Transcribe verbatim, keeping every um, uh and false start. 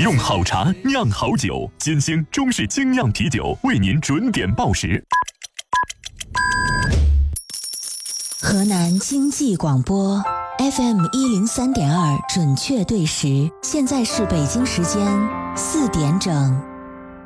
用好茶酿好酒，金星中式精酿啤酒为您准点报时。 河南经济广播 F M 一零三点二准确对时，现在是北京时间四点整。